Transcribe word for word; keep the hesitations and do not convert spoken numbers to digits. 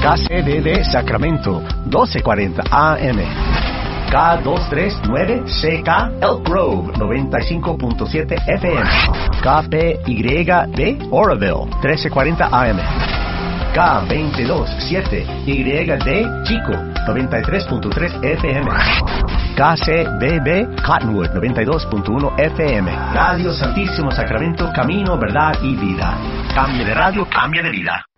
K C B B Sacramento, doce cuarenta A M. K doscientos treinta y nueve C K Elk Grove, noventa y cinco punto siete F M. K P Y D Oroville, trece cuarenta A M. K veintidós siete Y D Chico, noventa y tres punto tres F M. K C B B Cottonwood, noventa y dos punto uno F M. Radio Santísimo Sacramento, camino, verdad y vida. Cambia de radio, cambia de vida.